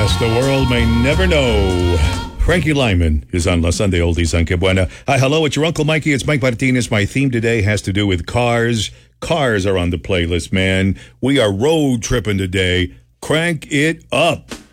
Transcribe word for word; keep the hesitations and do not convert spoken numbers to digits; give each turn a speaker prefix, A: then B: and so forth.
A: Yes, the world may never know. Frankie Lyman is on La Sunday Oldies on Que Buena. Hi, hello, it's your Uncle Mikey. It's Mike Martinez. My theme today has to do with cars. Cars are on the playlist, man. We are road tripping today. Crank it up.